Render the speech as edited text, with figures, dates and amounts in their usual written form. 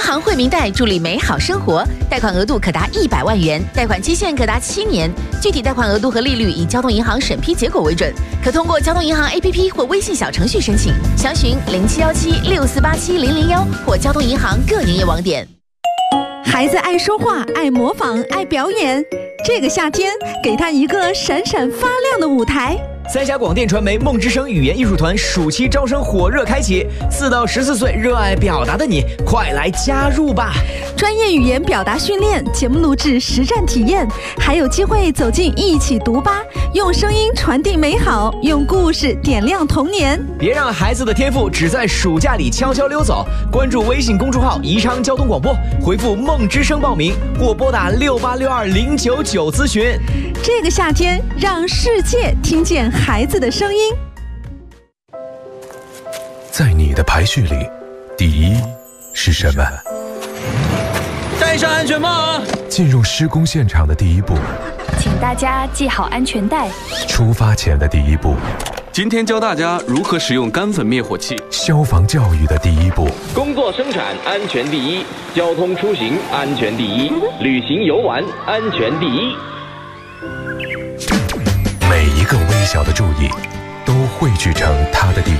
行惠民贷助力美好生活，贷款额度可达100万元，贷款期限可达7年，具体贷款额度和利率以交通银行审批结果为准，可通过交通银行 APP 或微信小程序申请，详询071764870001或交通银行各营业网点。 孩子爱说话，爱模仿，爱表演，这个夏天给他一个闪闪发亮的舞台。 三峡广电传媒梦之声语言艺术团暑期招生火热开启，4到14岁热爱表达的你，快来加入吧！ 专业语言表达训练、节目录制、实战体验，还有机会走进一起读吧，用声音传递美好，用故事点亮童年。 别让孩子的天赋只在暑假里悄悄溜走！关注微信公众号宜昌交通广播，回复梦之声报名，或拨打6862099咨询。 这个夏天，让世界听见孩子的声音。 在你的排序里，第一是什么？ 戴上安全帽啊！ 进入施工现场的第一步， 请大家系好安全带。 出发前的第一步， 今天教大家如何使用干粉灭火器。 消防教育的第一步， 工作生产安全第一，交通出行安全第一，旅行游玩安全第一。 每一个微小的注意，都汇聚成它的第